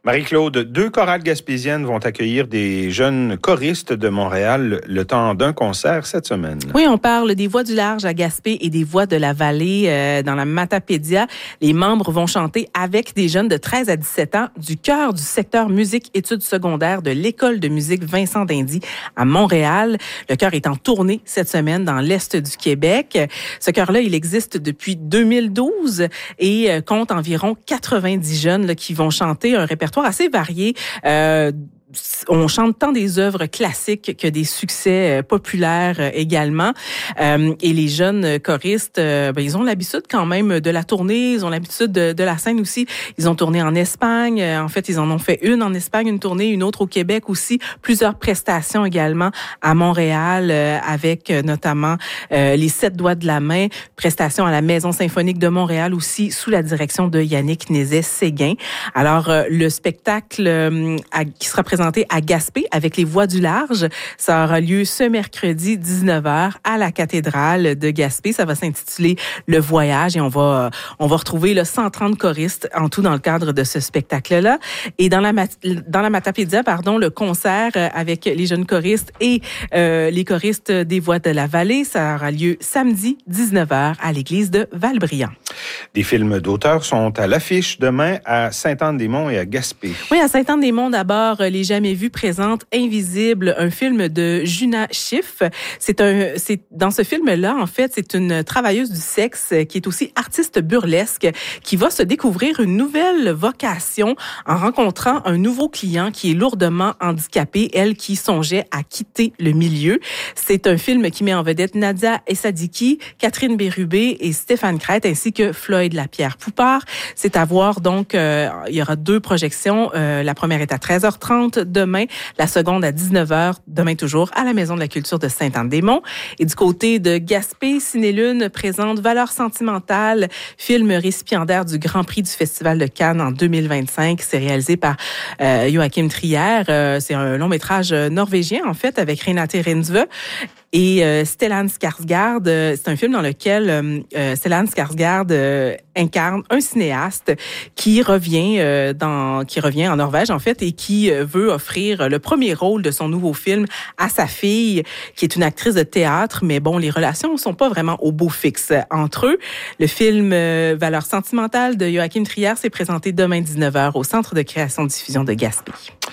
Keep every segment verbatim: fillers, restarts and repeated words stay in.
Marie-Claude, deux chorales gaspésiennes vont accueillir des jeunes choristes de Montréal le temps d'un concert cette semaine. Oui, on parle des Voix du Large à Gaspé et des Voix de la Vallée euh, dans la Matapédia. Les membres vont chanter avec des jeunes de treize à dix-sept ans du chœur du secteur musique-études secondaires de l'École de musique Vincent d'Indy à Montréal. Le chœur est en tournée cette semaine dans l'Est du Québec. Ce chœur-là, il existe depuis deux mille douze et euh, compte environ quatre-vingt-dix jeunes là, qui vont chanter un répertoire assez varié. Euh, On chante tant des œuvres classiques que des succès populaires également. Euh, et les jeunes choristes, euh, ben, ils ont l'habitude quand même de la tournée, ils ont l'habitude de, de la scène aussi. Ils ont tourné en Espagne. En fait, ils en ont fait une en Espagne, une tournée, une autre au Québec aussi. Plusieurs prestations également à Montréal, euh, avec notamment euh, les Sept doigts de la main, prestations à la Maison symphonique de Montréal aussi, sous la direction de Yannick Nézet-Séguin. Alors, euh, le spectacle euh, à, qui sera présenté à Gaspé avec les Voix du Large. Ça aura lieu ce mercredi dix-neuf heures à la cathédrale de Gaspé. Ça va s'intituler Le Voyage et on va on va retrouver là, cent trente choristes en tout dans le cadre de ce spectacle-là. Et dans la dans la Matapédia, pardon, le concert avec les jeunes choristes et euh, les choristes des Voix de la Vallée, ça aura lieu samedi dix-neuf heures à l'église de Valbriand. Des films d'auteurs sont à l'affiche demain à Sainte-Anne-des-Monts et à Gaspé. Oui, à Sainte-Anne-des-Monts d'abord, Les Jamais Vus présente Invisible, un film de Juna Schiff. C'est un, c'est dans ce film-là, en fait, c'est une travailleuse du sexe qui est aussi artiste burlesque qui va se découvrir une nouvelle vocation en rencontrant un nouveau client qui est lourdement handicapé, elle qui songeait à quitter le milieu. C'est un film qui met en vedette Nadia Essadiki, Catherine Bérubé et Stéphane Crête ainsi que Floyd Lapierre-Poupard. C'est à voir donc, euh, il y aura deux projections. Euh, la première est à treize heures trente demain, la seconde à dix-neuf heures, demain toujours, à la Maison de la Culture de Sainte-Anne-des-Monts. Et du côté de Gaspé, Cinélune présente Valeurs sentimentales, film récipiendaire du Grand Prix du Festival de Cannes en deux mille vingt-cinq. C'est réalisé par euh, Joachim Trier. Euh, c'est un long métrage norvégien, en fait, avec Renate Reinsve. Et euh, Stellan Skarsgård, euh, c'est un film dans lequel euh, Stellan Skarsgård euh, incarne un cinéaste qui revient euh, dans qui revient en Norvège en fait et qui euh, veut offrir le premier rôle de son nouveau film à sa fille qui est une actrice de théâtre, mais bon, les relations sont pas vraiment au beau fixe entre eux. Le film euh, Valeurs sentimentales de Joachim Trier s'est présenté demain dix-neuf heures au Centre de création diffusion de Gaspé.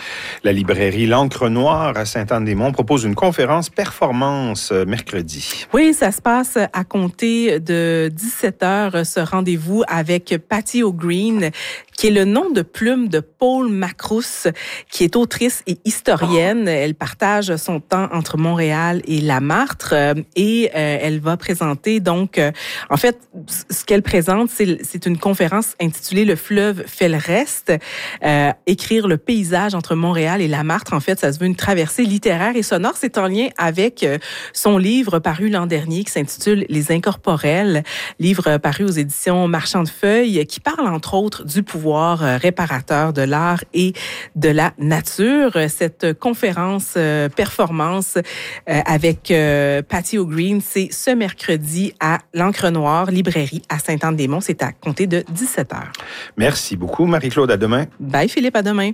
La librairie L'Encre Noire à Sainte-Anne-des-Monts propose une conférence performance mercredi. Oui, ça se passe à compter de dix-sept heures, ce rendez-vous avec Patty O'Green, qui est le nom de plume de Paul Macrous, qui est autrice et historienne. Elle partage son temps entre Montréal et Lamartre et euh, elle va présenter donc, euh, en fait, ce qu'elle présente, c'est, c'est une conférence intitulée « Le fleuve fait le reste euh, », écrire le paysage entre Montréal et Lamartre. En fait, ça se veut une traversée littéraire et sonore. C'est en lien avec euh, son livre paru l'an dernier qui s'intitule « Les incorporels », livre paru aux éditions Marchand de Feuilles, qui parle entre autres du pouvoir réparateur de l'art et de la nature. Cette conférence euh, performance euh, avec euh, Patty O'Green, c'est ce mercredi à l'Encre Noire, librairie à Sainte-Anne-des-Monts. C'est à compter de dix-sept heures. Merci beaucoup, Marie-Claude. À demain. Bye, Philippe. À demain.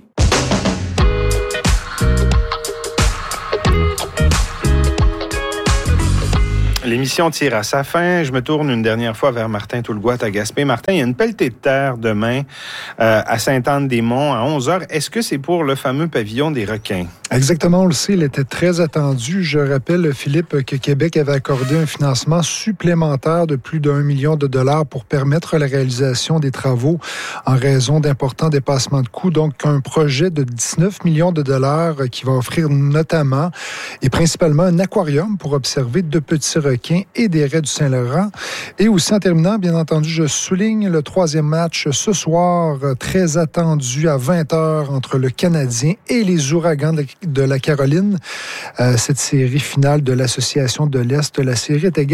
L'émission tire à sa fin. Je me tourne une dernière fois vers Martin Toulgoat à Gaspé. Martin, il y a une pelletée de terre demain euh, à Sainte-Anne-des-Monts à onze heures. Est-ce que c'est pour le fameux pavillon des requins? Exactement, on le sait, il était très attendu. Je rappelle, Philippe, que Québec avait accordé un financement supplémentaire de plus d'un million de dollars pour permettre la réalisation des travaux en raison d'importants dépassements de coûts. Donc, un projet de dix-neuf millions de dollars qui va offrir notamment et principalement un aquarium pour observer de petits requins et des raies du Saint-Laurent. Et aussi, en terminant, bien entendu, je souligne le troisième match ce soir, très attendu à vingt heures entre le Canadien et les Ouragans de la Caroline. Euh, cette série finale de l'Association de l'Est, la série est égale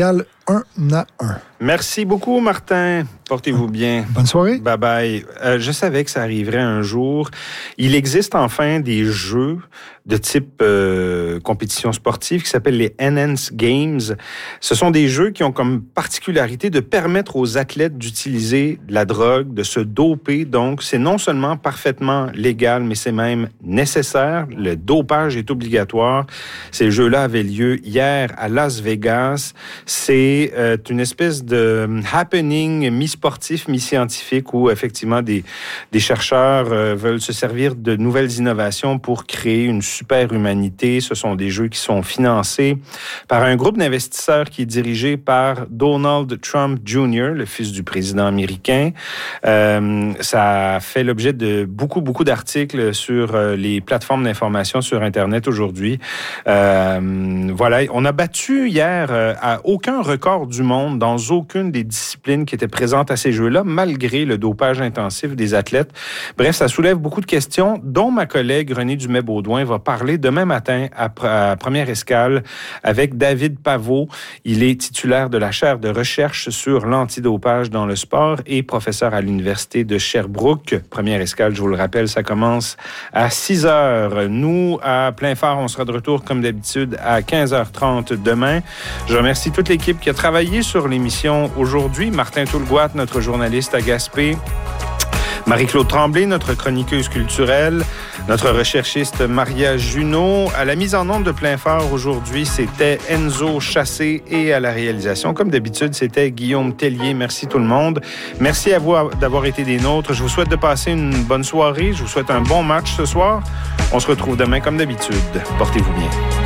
un à un. Merci beaucoup, Martin. Portez-vous bien. Bonne soirée. Bye-bye. Euh, je savais que ça arriverait un jour. Il existe enfin des jeux de type euh, compétition sportive qui s'appellent les Enhanced Games. Ce sont des jeux qui ont comme particularité de permettre aux athlètes d'utiliser de la drogue, de se doper. Donc, c'est non seulement parfaitement légal, mais c'est même nécessaire. Le dopage est obligatoire. Ces jeux-là avaient lieu hier à Las Vegas. C'est euh, une espèce de happening mi-sportif, mi-scientifique où effectivement des, des chercheurs euh, veulent se servir de nouvelles innovations pour créer une super humanité. Ce sont des jeux qui sont financés par un groupe d'investisseurs qui est dirigé par Donald Trump junior, le fils du président américain. Euh, ça fait l'objet de beaucoup, beaucoup d'articles sur euh, les plateformes d'information sur Internet aujourd'hui. Euh, voilà, on a battu hier euh, à aucun record du monde dans aucune des disciplines qui étaient présentes à ces jeux-là, malgré le dopage intensif des athlètes. Bref, ça soulève beaucoup de questions, dont ma collègue Renée Dumais-Baudouin va parler demain matin à, à Première Escale avec David Pavot. Il est titulaire de la chaire de recherche sur l'antidopage dans le sport et professeur à l'Université de Sherbrooke. Première Escale, je vous le rappelle, ça commence à six heures. Nous, à Plein Phare, on sera de retour comme d'habitude à quinze heures trente demain. Je remercie toute l'équipe qui a travaillé sur l'émission aujourd'hui. Martin Toulgoat, notre journaliste à Gaspé. Marie-Claude Tremblay, notre chroniqueuse culturelle, notre recherchiste Maria Junot. À la mise en onde de Plein Phare aujourd'hui, c'était Enzo Chassé et à la réalisation, comme d'habitude, c'était Guillaume Tellier. Merci tout le monde. Merci à vous d'avoir été des nôtres. Je vous souhaite de passer une bonne soirée. Je vous souhaite un bon match ce soir. On se retrouve demain comme d'habitude. Portez-vous bien.